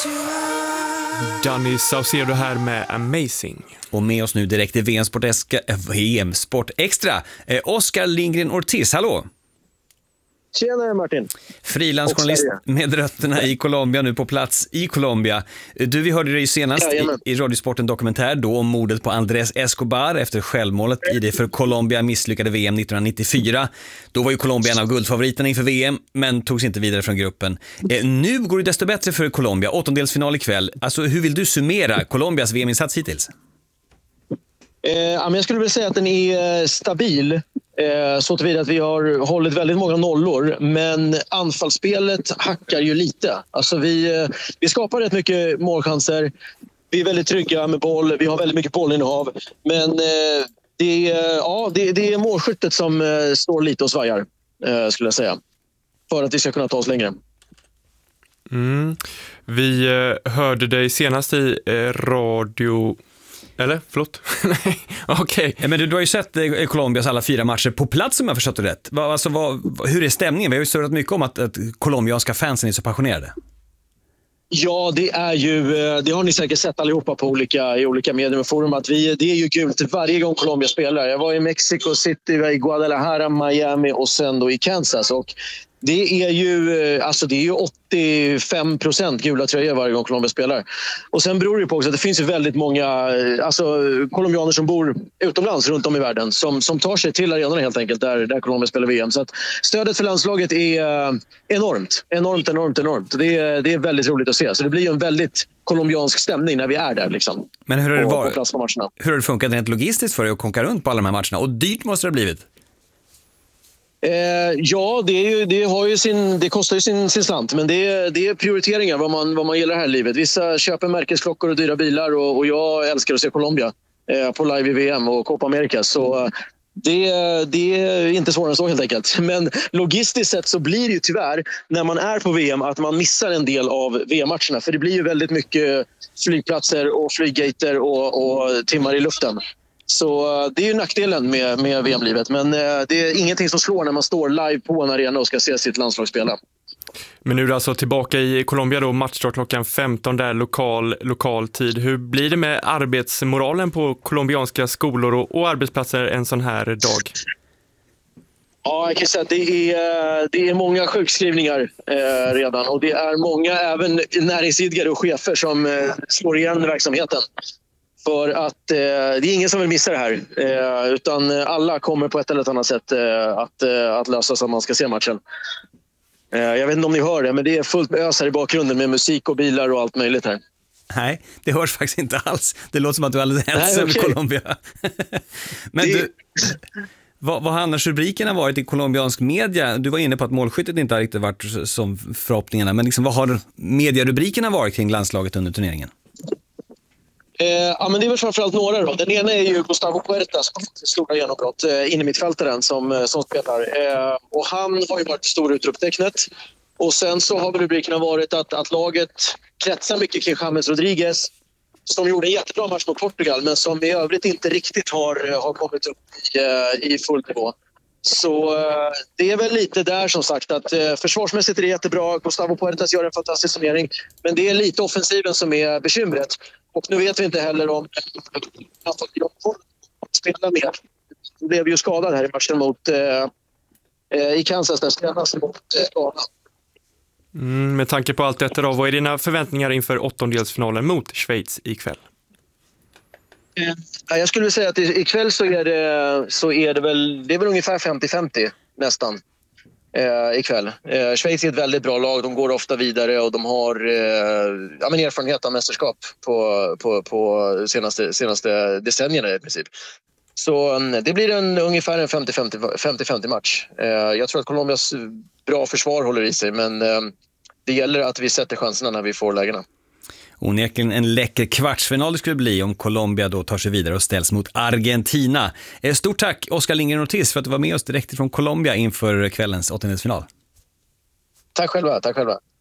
Danny Saucedo här med Amazing. Och med oss nu direkt i VM-sport Extra, Oskar Lindgren Ortiz, hallå! Tjena Martin. Frilansjournalist med rötterna i Colombia, nu på plats i Colombia. Vi hörde dig senast i Radiosporten dokumentär då om mordet på Andrés Escobar efter självmålet i det för Colombia misslyckade VM 1994. Då var ju Colombia en av guldfavoriterna inför VM, men togs inte vidare från gruppen. Nu går det desto bättre för Colombia, åttondelsfinal ikväll. Alltså, hur vill du summera Colombias VM-insats hittills? Jag skulle vilja säga att den är stabil. Så tillvida att vi har hållit väldigt många nollor, men anfallsspelet hackar ju lite. Alltså vi skapar rätt mycket målchanser. Vi är väldigt trygga med boll. Vi har väldigt mycket bollinnehav. Men det är målskyttet som står lite och svajar, skulle jag säga. För att vi ska kunna ta oss längre. Vi hörde dig senast i radio... Eller? Förlåt? Nej, okej. Men du har ju sett Colombias alla 4 matcher på plats, om jag förstått det rätt. Hur är stämningen? Vi har ju surrat mycket om att colombianska fansen är så passionerade. Ja, det har ni säkert sett allihopa i olika medier och forum, att det är ju gult varje gång Colombia spelar. Jag var i Mexico City, i Guadalajara, Miami och sen då i Kansas, och det är ju 85% gula tröjor varje gång Colombia spelar. Och sen beror det på också att det finns ju väldigt många colombianer som bor utomlands runt om i världen som tar sig till arenorna helt enkelt där Colombia spelar VM. Så att stödet för landslaget är enormt. Det är väldigt roligt att se. Så det blir ju en väldigt colombiansk stämning när vi är där liksom. Men hur har det funkat rent logistiskt för dig att konka runt på alla de här matcherna? Och dyrt måste det ha blivit. Ja, det kostar ju sin slant, men det är prioriteringar vad man gillar här i livet. Vissa köper märkesklockor och dyra bilar, och jag älskar att se Colombia på live i VM och Copa America, så det är inte svårare än så helt enkelt. Men logistiskt sett så blir det ju tyvärr när man är på VM att man missar en del av VM-matcherna, för det blir ju väldigt mycket flygplatser och flyggater och timmar i luften. Så det är ju nackdelen med VM-livet, men det är ingenting som slår när man står live på en arena och ska se sitt landslag spela. Men nu är du alltså tillbaka i Colombia då, matchstart klockan 15 där, lokal tid. Hur blir det med arbetsmoralen på colombianska skolor och arbetsplatser en sån här dag? Ja, jag kan säga att det är många sjukskrivningar redan, och det är många även näringsidkare och chefer som slår igen verksamheten. För att det är ingen som vill missa det här, utan alla kommer på ett eller annat sätt att lösa så att man ska se matchen. Jag vet inte om ni hör det, men det är fullt med ös här i bakgrunden med musik och bilar och allt möjligt här. Nej, det hörs faktiskt inte alls. Det låter som att du är alldeles ensam i Colombia. Men vad har annars rubrikerna varit i colombiansk media? Du var inne på att målskyttet inte har riktigt varit som förhoppningarna, men liksom, vad har medierubrikerna varit kring landslaget under turneringen? Men det är väl framförallt några då. Den ena är ju Gustavo Puertas stora genombrott, innermittfältaren som spelar. Och han har ju varit stor utropstecknet. Och sen så har rubrikerna varit att laget kretsar mycket kring James Rodriguez, som gjorde en jättebra match mot Portugal, men som i övrigt inte riktigt har kommit upp i full nivå. Så det är väl lite där som sagt att försvarsmässigt är det jättebra. Gustavo Puertas gör en fantastisk summering, men det är lite offensiven som är bekymret. Och nu vet vi inte heller om han får spela mer. Han blev ju skadad här i matchen i Kansas där senast mot Ghana. Med tanke på allt detta då, vad är dina förväntningar inför åttondelsfinalen mot Schweiz ikväll? Jag skulle säga att ikväll så är det väl ungefär 50-50 nästan ikväll. Schweiz är ett väldigt bra lag, de går ofta vidare och de har erfarenhet av mästerskap på senaste decennierna i princip. Så det blir ungefär en 50-50 match. Jag tror att Colombias bra försvar håller i sig, men det gäller att vi sätter chanserna när vi får lägena. Onekligen en läcker kvartsfinal det skulle bli om Colombia då tar sig vidare och ställs mot Argentina. Stort tack Oskar Lindgren Ortiz för att du var med oss direkt från Colombia inför kvällens åttondelsfinal. Tack själva.